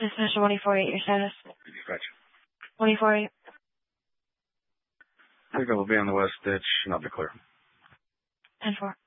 Dispatcher 148, your status. Dispatch. 148. Pickup will be on the west ditch, not be clear. 10-4.